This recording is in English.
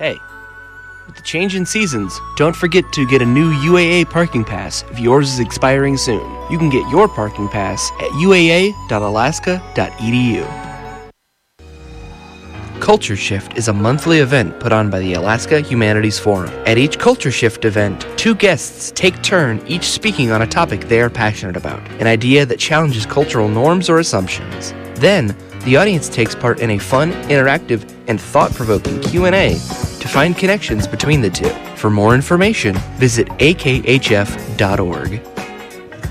Hey, with the change in seasons, don't forget to get a new UAA parking pass if yours is expiring soon. You can get your parking pass at uaa.alaska.edu. Culture Shift is a monthly event put on by the Alaska Humanities Forum. At each Culture Shift event, 2 guests take turn each speaking on a topic they are passionate about, an idea that challenges cultural norms or assumptions. Then, the audience takes part in a fun, interactive, and thought-provoking Q&A to find connections between the two. For more information, visit akhf.org.